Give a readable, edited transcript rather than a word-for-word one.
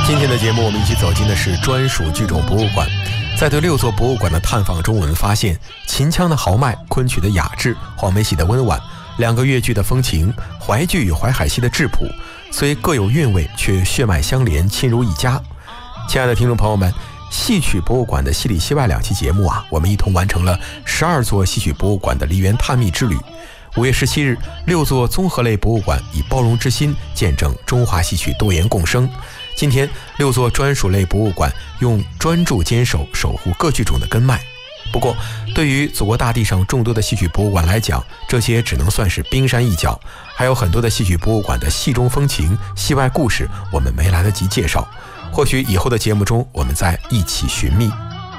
今天的节目，我们一起走进的是专属剧种博物馆。在对6座博物馆的探访中，我们发现秦腔的豪迈、昆曲的雅致、黄梅戏的温婉，两个粤剧的风情，淮剧与淮海戏的质朴，虽各有韵味，却血脉相连，亲如一家。亲爱的听众朋友们，戏曲博物馆的戏里戏外2期节目我们一同完成了12座戏曲博物馆的梨园探秘之旅。5月17日，6座综合类博物馆以包容之心见证中华戏曲多元共生。今天6座专属类博物馆用专注坚守守护各剧种的根脉。不过对于祖国大地上众多的戏曲博物馆来讲，这些只能算是冰山一角，还有很多的戏曲博物馆的戏中风情、戏外故事我们没来得及介绍，或许以后的节目中我们再一起寻觅。